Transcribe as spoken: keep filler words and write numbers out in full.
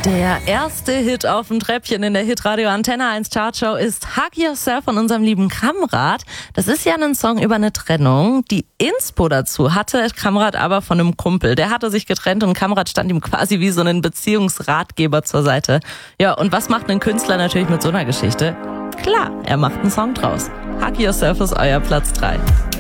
Der erste Hit auf dem Treppchen in der Hitradio Antenne eins Chartshow ist Hug Yourself von unserem lieben Kamrat. Das ist ja ein Song über eine Trennung. Die Inspo dazu hatte Kamrat aber von einem Kumpel. Der hatte sich getrennt und Kamrat stand ihm quasi wie so ein Beziehungsratgeber zur Seite. Ja, und was macht ein Künstler natürlich mit so einer Geschichte? Klar, er macht einen Song draus. Hug Yourself ist euer Platz drei.